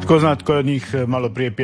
Tko zna tko je od njih malo prije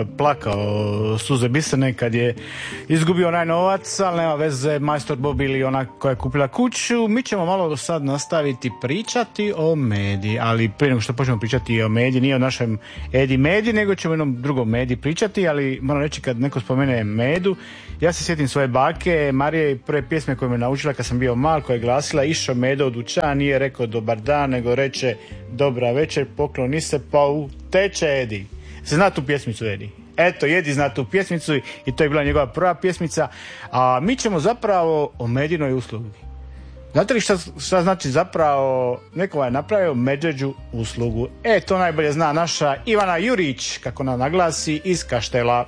plakao suze biserne kad je izgubio onaj novac, ali nema veze, majstor Bob ili ona koja je kupila kuću. Mi ćemo malo do sad nastaviti pričati o Medi, ali prije nego što počnemo pričati o Medi, nije o našem Edi Medi, nego ćemo o jednom drugom Medi pričati, ali moram reći kad neko spomene Medu, ja se sjetim svoje bake Marije i prve pjesme koje me naučila kad sam bio mal, koja je glasila išao Medo u dućan, nije rekao dobar dan, nego reče dobra večer, pokloni se pa teče Edi. Se zna tu pjesmicu Edi? Eto, Edi zna tu pjesmicu i to je bila njegova prva pjesmica. A mi ćemo zapravo o Medinoj uslugi. Znate li šta znači zapravo neko je napravio medvjeđu uslugu? To najbolje zna naša Ivana Jurić, kako nam naglasi, iz Kaštela.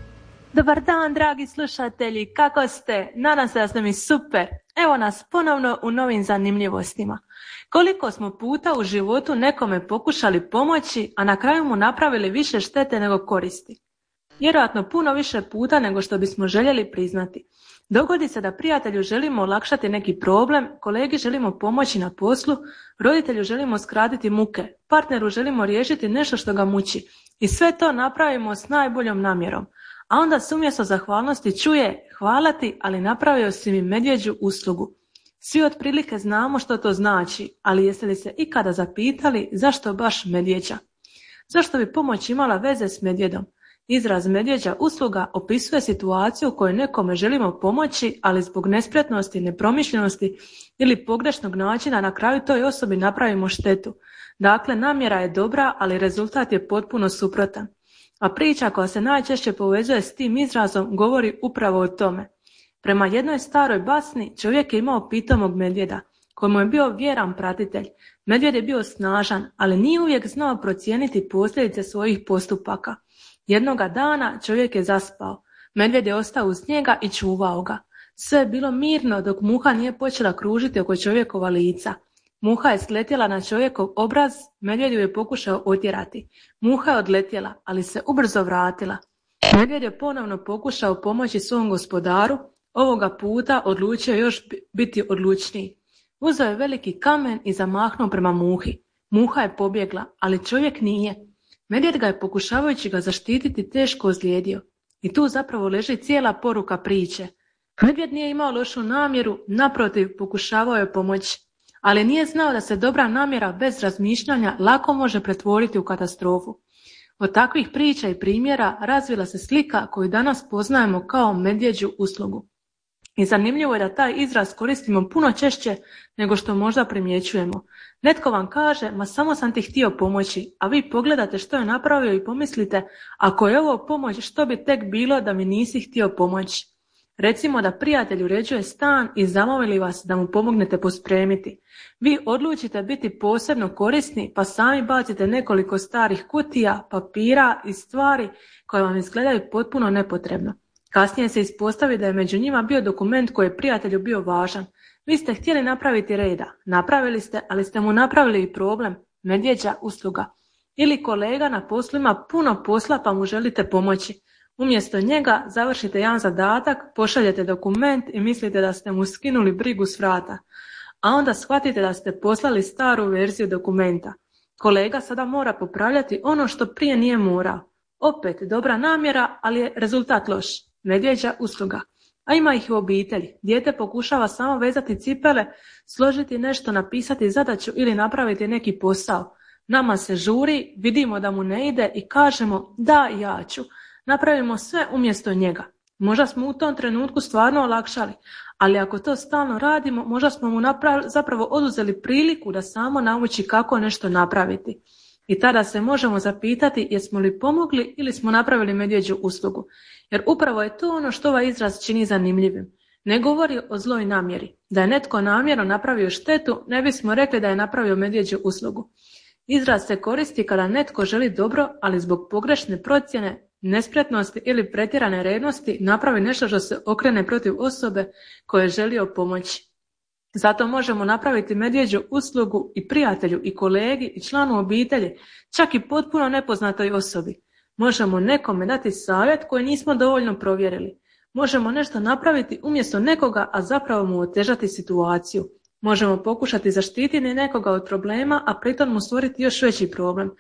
Dobar dan, dragi slušatelji, kako ste? Nadam se da ste mi super. Evo nas ponovno u novim zanimljivostima. Koliko smo puta u životu nekome pokušali pomoći, a na kraju mu napravili više štete nego koristi. Vjerojatno puno više puta nego što bismo željeli priznati. Dogodi se da prijatelju želimo olakšati neki problem, kolegi želimo pomoći na poslu, roditelju želimo skratiti muke, partneru želimo riješiti nešto što ga muči. I sve to napravimo s najboljom namjerom. A onda se umjesto zahvalnosti čuje hvala ti, ali napravio si mi medvjeđu uslugu. Svi otprilike znamo što to znači, ali jeste li se ikada zapitali zašto baš medvjeđa? Zašto bi pomoć imala veze s medvjedom? Izraz medvjeđa usluga opisuje situaciju u kojoj nekome želimo pomoći, ali zbog nespretnosti, nepromišljenosti ili pogrešnog načina na kraju toj osobi napravimo štetu. Dakle, namjera je dobra, ali rezultat je potpuno suprotan. A priča koja se najčešće povezuje s tim izrazom govori upravo o tome. Prema jednoj staroj basni čovjek je imao pitomog medvjeda, kojemu je bio vjeran pratitelj. Medvjed je bio snažan, ali nije uvijek znao procijeniti posljedice svojih postupaka. Jednoga dana čovjek je zaspao. Medvjed je ostao uz njega i čuvao ga. Sve je bilo mirno dok muha nije počela kružiti oko čovjekova lica. Muha je sletjela na čovjekov obraz, medvjed ju je pokušao otjerati. Muha je odletjela, ali se ubrzo vratila. Medvjed je ponovno pokušao pomoći svom gospodaru, ovoga puta odlučio još biti odlučniji. Uzeo je veliki kamen i zamahnuo prema muhi. Muha je pobjegla, ali čovjek nije. Medvjed ga je pokušavajući ga zaštititi teško ozlijedio. I tu zapravo leži cijela poruka priče. Medvjed nije imao lošu namjeru, naprotiv pokušavao je pomoći. Ali nije znao da se dobra namjera bez razmišljanja lako može pretvoriti u katastrofu. Od takvih priča i primjera razvila se slika koju danas poznajemo kao medvjeđu uslugu. I zanimljivo je da taj izraz koristimo puno češće nego što možda primjećujemo. Netko vam kaže, ma samo sam ti htio pomoći, a vi pogledate što je napravio i pomislite, ako je ovo pomoć, što bi tek bilo da mi nisi htio pomoći? Recimo da prijatelj uređuje stan i zamolili vas da mu pomognete pospremiti. Vi odlučite biti posebno korisni pa sami bacite nekoliko starih kutija, papira i stvari koje vam izgledaju potpuno nepotrebno. Kasnije se ispostavi da je među njima bio dokument koji je prijatelju bio važan. Vi ste htjeli napraviti reda, napravili ste, ali ste mu napravili i problem, medvjeđa usluga. Ili kolega na poslu ima puno posla pa mu želite pomoći. Umjesto njega završite jedan zadatak, pošaljete dokument i mislite da ste mu skinuli brigu s vrata. A onda shvatite da ste poslali staru verziju dokumenta. Kolega sada mora popravljati ono što prije nije morao. Opet dobra namjera, ali je rezultat loš. Medvjeđa usluga. A ima ih u obitelji. Dijete pokušava samo vezati cipele, složiti nešto, napisati zadaću ili napraviti neki posao. Nama se žuri, vidimo da mu ne ide i kažemo da ja ću. Napravimo sve umjesto njega. Možda smo u tom trenutku stvarno olakšali, ali ako to stalno radimo, možda smo mu zapravo oduzeli priliku da samo nauči kako nešto napraviti. I tada se možemo zapitati jesmo li pomogli ili smo napravili medvjeđu uslugu. Jer upravo je to ono što ovaj izraz čini zanimljivim. Ne govori o zloj namjeri. Da je netko namjerno napravio štetu, ne bismo rekli da je napravio medvjeđu uslugu. Izraz se koristi kada netko želi dobro, ali zbog pogrešne procjene, nespretnosti ili pretjerane revnosti napravi nešto što se okrene protiv osobe koje je želio pomoći. Zato možemo napraviti medvjeđu uslugu i prijatelju, i kolegi, i članu obitelji, čak i potpuno nepoznatoj osobi. Možemo nekome dati savjet koji nismo dovoljno provjerili. Možemo nešto napraviti umjesto nekoga, a zapravo mu otežati situaciju. Možemo pokušati zaštititi nekoga od problema, a pritom mu stvoriti još veći problem.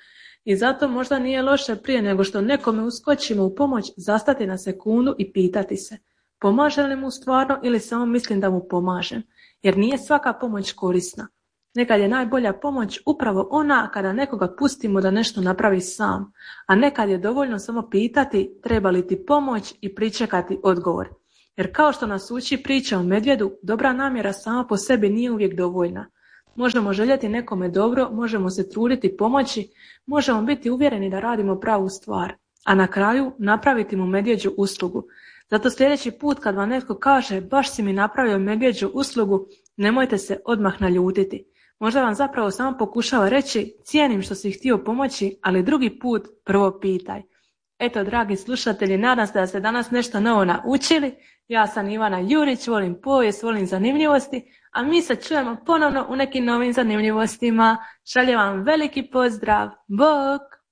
I zato možda nije loše prije nego što nekome uskočimo u pomoć zastati na sekundu i pitati se pomaže li mu stvarno ili samo mislim da mu pomažem, jer nije svaka pomoć korisna. Nekad je najbolja pomoć upravo ona kada nekoga pustimo da nešto napravi sam, a nekad je dovoljno samo pitati treba li ti pomoć i pričekati odgovor. Jer kao što nas uči priča o medvjedu, dobra namjera sama po sebi nije uvijek dovoljna. Možemo željeti nekome dobro, možemo se truditi pomoći, možemo biti uvjereni da radimo pravu stvar, a na kraju napraviti mu medvjeđu uslugu. Zato sljedeći put kad vam netko kaže baš si mi napravio medvjeđu uslugu, nemojte se odmah naljutiti. Možda vam zapravo samo pokušava reći cijenim što si htio pomoći, ali drugi put prvo pitaj. Eto, dragi slušatelji, nadam se da ste danas nešto novo naučili. Ja sam Ivana Jurić, volim povijest, volim zanimljivosti, a mi se čujemo ponovno u nekim novim zanimljivostima. Šaljem vam veliki pozdrav. Bok!